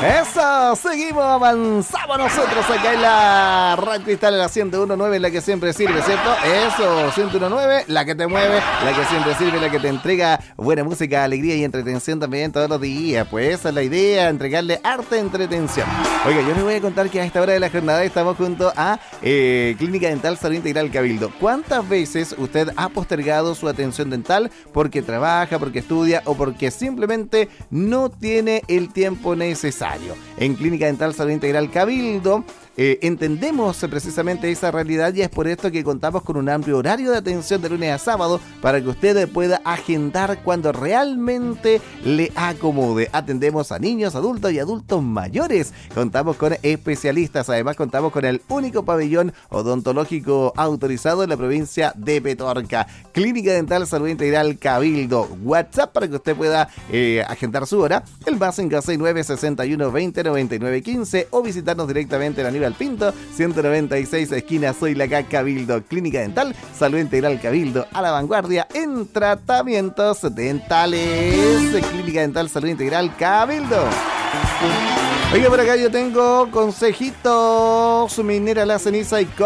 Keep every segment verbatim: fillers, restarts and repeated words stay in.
Eso, seguimos, avanzamos nosotros acá en la Radio Cristal, en la ciento uno punto nueve, la que siempre sirve, ¿cierto? Eso, ciento uno punto nueve, la que te mueve, la que siempre sirve, la que te entrega buena música, alegría y entretención también todos los días. Pues esa es la idea, entregarle arte, entretención. Oiga, yo les voy a contar que a esta hora de la jornada estamos junto a eh, Clínica Dental Salud Integral Cabildo. ¿Cuántas veces usted ha postergado su atención dental porque trabaja, porque estudia o porque simplemente no tiene el tiempo necesario? En Clínica Dental Salud Integral Cabildo eh, entendemos precisamente esa realidad y es por esto que contamos con un amplio horario de atención de lunes a sábado para que usted pueda agendar cuando realmente le acomode. Atendemos a niños, adultos y adultos mayores. Contamos con especialistas, además contamos con el único pabellón odontológico autorizado en la provincia de Petorca. Clínica Dental Salud Integral Cabildo. WhatsApp para que usted pueda eh, agendar su hora, el más cinco seis nueve, sesenta y uno, veinte, noventa y nueve, quince, o visitarnos directamente en Aníbal Pinto, ciento noventa y seis, esquina Soy la Ca, Cabildo. Clínica Dental Salud Integral Cabildo, a la vanguardia en tratamientos dentales. Clínica Dental Salud Integral Cabildo. Oiga, por acá yo tengo consejitos. Minera La Ceniza y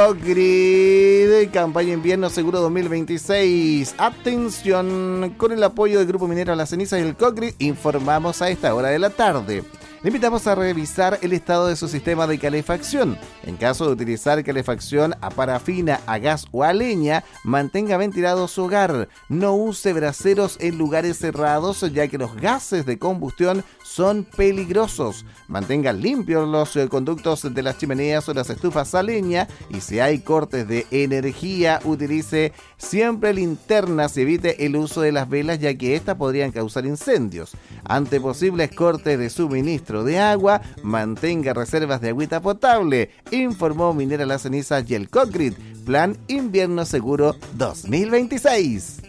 Cogrid, campaña invierno seguro dos mil veintiséis. Atención, con el apoyo del Grupo Minera La Ceniza y el Cogrid, informamos a esta hora de la tarde. Le invitamos a revisar el estado de su sistema de calefacción. En caso de utilizar calefacción a parafina, a gas o a leña, mantenga ventilado su hogar. No use braseros en lugares cerrados, ya que los gases de combustión son peligrosos. Mantenga limpios los conductos de las chimeneas o las estufas a leña, y si hay cortes de energía, utilice siempre linternas y evite el uso de las velas, ya que estas podrían causar incendios. Ante posibles cortes de suministro de agua, mantenga reservas de agüita potable, informó Minera La Ceniza y el Cogrid. Plan Invierno Seguro dos mil veintiséis.